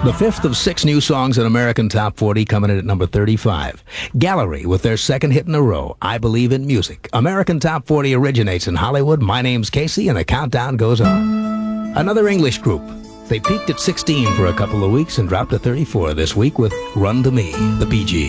The fifth of 6 new songs in American Top 40 coming in at number 35. Gallery with their second hit in a row, I Believe in Music. American Top 40 originates in Hollywood. My name's Casey, and the countdown goes on. Another English group. They peaked at 16 for a couple of weeks and dropped to 34 this week with Run to Me, the Bee Gees.